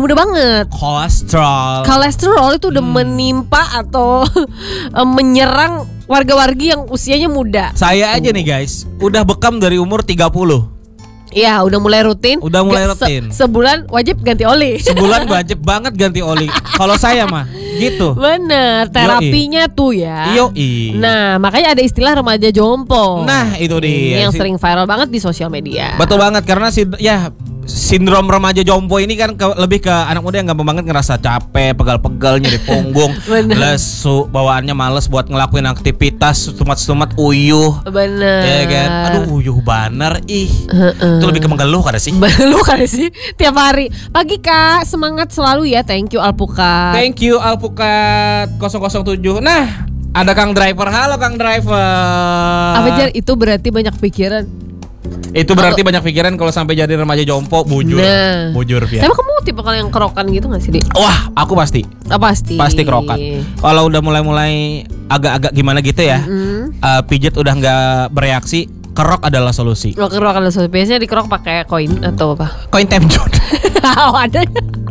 muda-muda banget. Kolesterol itu udah menimpa atau menyerang warga-wargi yang usianya muda. Saya aja nih guys, udah bekam dari umur 30. Iya, udah mulai rutin. Sebulan wajib ganti oli. Sebulan wajib banget ganti oli. Kalau saya mah gitu. Bener, terapinya tuh ya. Yoi. Nah, makanya ada istilah remaja jompo. Nah, itu dia. Yang sering viral banget di sosial media. Betul banget, karena sindrom remaja jompo ini kan lebih ke anak muda yang gampang banget ngerasa capek, pegal-pegal, nyeri punggung, lesu, bawaannya males buat ngelakuin aktivitas, stumat-stumat, uyuh. Bener. Ya kan? Aduh, uyuh baner Itu lebih ke mengeluh kada sih? Mengeluh kada sih? Tiap hari. Pagi Kak, semangat selalu ya. Thank you Alpukat. Thank you Alpukat 007. Nah, ada Kang Driver. Halo Kang Driver. Apa Jar? Itu berarti banyak pikiran. Itu berarti banyak pikiran kalau sampai jadi remaja jompo, bujur. Nah. Bujur ya. Tapi kamu tipe kalau yang kerokan gitu gak sih, Dik? Wah, aku pasti. Pasti kerokan. Kalau udah mulai agak-agak gimana gitu ya, pijit udah nggak bereaksi, kerok adalah solusi. Kerok adalah solusi. Biasanya dikerok pakai koin atau apa? Koin temjun. Ada.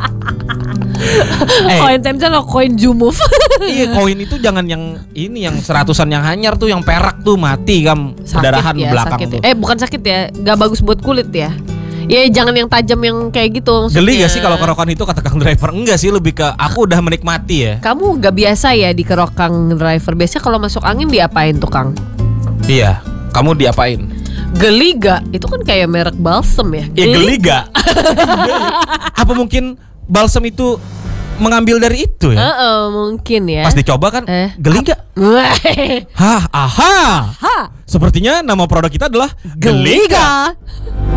Koin temjun atau koin jumuf. Iya, koin itu jangan yang ini, yang seratusan yang hanyar tuh, yang perak tuh mati perdarahan ya, belakang tuh. Bukan sakit ya, nggak bagus buat kulit ya. Ya jangan yang tajam yang kayak gitu maksudnya. Geli gak sih kalau kerokan itu kata Kang Driver? Enggak sih, lebih ke aku udah menikmati ya. Kamu gak biasa ya di kerok Kang Driver. Biasanya kalau masuk angin diapain tuh Kang? Iya, kamu diapain? Geli gak? Itu kan kayak merek balsem ya. Iya, geli gak? Apa mungkin balsem itu mengambil dari itu ya? Mungkin ya. Pas dicoba kan geli gak? Hah, aha. Sepertinya nama produk kita adalah Geliga.